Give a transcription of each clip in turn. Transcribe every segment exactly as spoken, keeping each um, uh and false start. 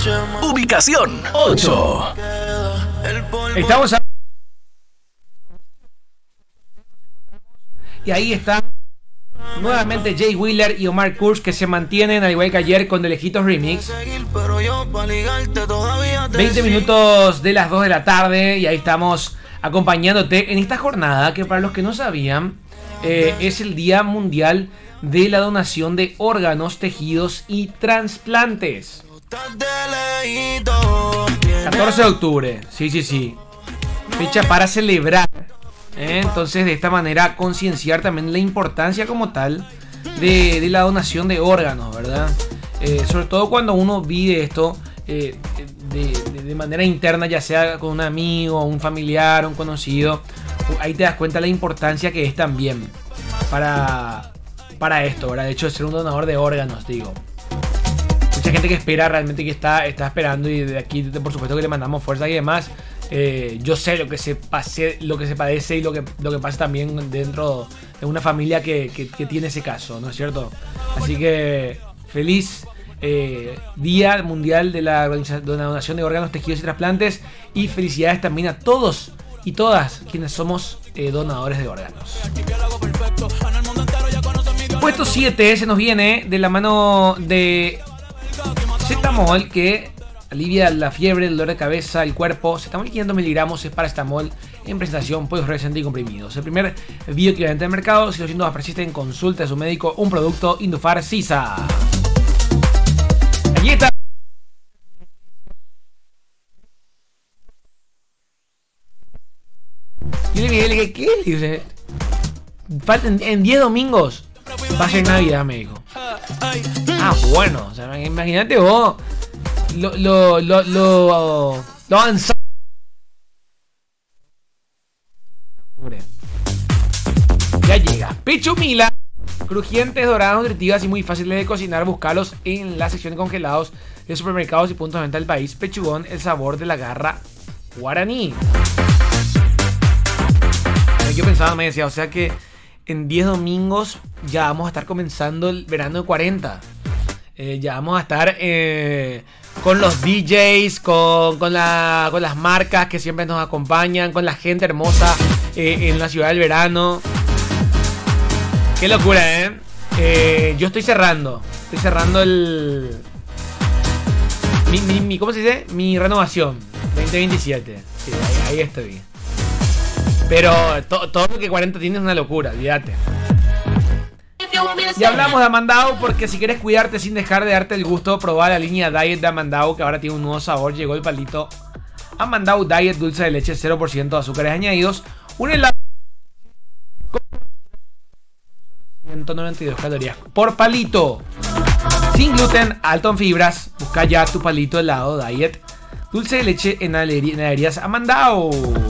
Ubicación ocho. Estamos a... Y ahí está nuevamente Jay Wheeler y Omar Kurz, que se mantienen al igual que ayer con De Lejitos Remix. veinte minutos de las dos de la tarde y ahí estamos acompañándote en esta jornada que, para los que no sabían, eh, es el Día Mundial de la Donación de Órganos, Tejidos y Trasplantes. catorce de octubre, sí, sí, sí. Fecha para celebrar. ¿eh? Entonces, de esta manera, concienciar también la importancia como tal de, de la donación de órganos, ¿verdad? Eh, sobre todo cuando uno vive esto eh, de, de, de manera interna, ya sea con un amigo, un familiar, un conocido. Ahí te das cuenta de la importancia que es también para, para esto, ¿verdad? De hecho, de ser un donador de órganos, digo. Mucha gente que espera, realmente que está, está esperando, y de aquí, por supuesto, que le mandamos fuerza y demás. Eh, yo sé lo que se pase, lo que se padece y lo que, lo que pasa también dentro de una familia que, que, que tiene ese caso, ¿no es cierto? Así que feliz eh, Día Mundial de la Donación de Órganos, Tejidos y Trasplantes, y felicidades también a todos y todas quienes somos eh, donadores de órganos. Puesto siete se nos viene de la mano de Zetamol, que alivia la fiebre, el dolor de cabeza, el cuerpo. Zetamol quinientos miligramos es paracetamol en presentación polvorrescente y comprimidos. El primer bioequivalente del mercado. Si los síntomas persisten, consulte a su médico. Un producto Indufar Sisa. Allí está. Y le dije, ¿qué? ¿Qué? Le dice, faltan en diez domingos. Va a ser Navidad, me dijo. Ah, bueno. O sea, imagínate vos. Lo, lo, lo, lo, lo avanzado. Ya llega. Pichumila. Crujientes, doradas, nutritivas y muy fáciles de cocinar. Buscalos en la sección de congelados de supermercados y puntos de venta del país. Pechugón, el sabor de la garra guaraní. Yo pensaba, me decía, o sea que en diez domingos ya vamos a estar comenzando el verano de cuarenta. Eh, ya vamos a estar eh, con los D Js, con, con, la, con las marcas que siempre nos acompañan, con la gente hermosa eh, en la ciudad del verano. Qué locura, ¿eh? eh yo estoy cerrando. Estoy cerrando el... Mi, mi, mi, ¿Cómo se dice? Mi renovación. veinte veintisiete. Sí, ahí, ahí estoy. Pero to, todo lo que cuarenta tiene es una locura, olvídate. Ya hablamos de Amandau, porque si quieres cuidarte sin dejar de darte el gusto, probar la línea Diet de Amandau, que ahora tiene un nuevo sabor. Llegó el palito Amandau Diet dulce de leche, cero por ciento de azúcares añadidos. Un helado con ciento noventa y dos calorías por palito. Sin gluten, alto en fibras. Busca ya tu palito helado Diet dulce de leche en heladerías Amandau.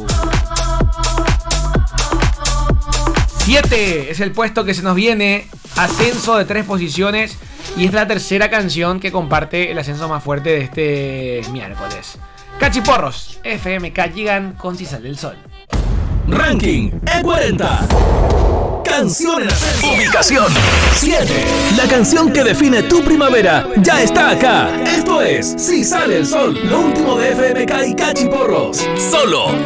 siete es el puesto que se nos viene. Ascenso de tres posiciones. Y es la tercera canción que comparte el ascenso más fuerte de este miércoles. Cachiporros, F M K llegan con Si Sale el Sol. Ranking E cuarenta. Canción en ascenso. Ubicación siete. La canción que define tu primavera ya está acá. Esto es Si Sale el Sol, lo último de F M K y Cachiporros. Solo